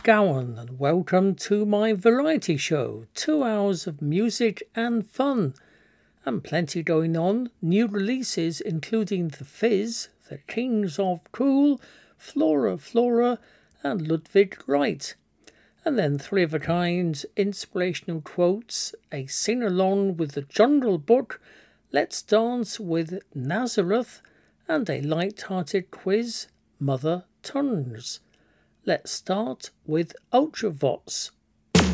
McGowan and welcome to my variety show. 2 hours of music and fun and plenty going on. New releases including The Fizz, The Kings of Cool, Flora and Ludwig Wright. And then 3 of a kind, inspirational quotes, a sing-along with the Jungle Book, Let's Dance with Nazareth, and a light-hearted quiz, Mother Tongues. Let's start with Ultravox.